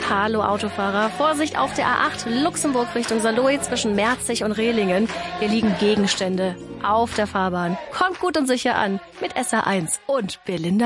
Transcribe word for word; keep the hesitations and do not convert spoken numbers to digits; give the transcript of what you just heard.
Hallo Autofahrer, Vorsicht auf der A acht Luxemburg Richtung Saarlouis zwischen Merzig und Rehlingen. Hier liegen Gegenstände auf der Fahrbahn. Kommt gut und sicher an mit S R eins und Belinda.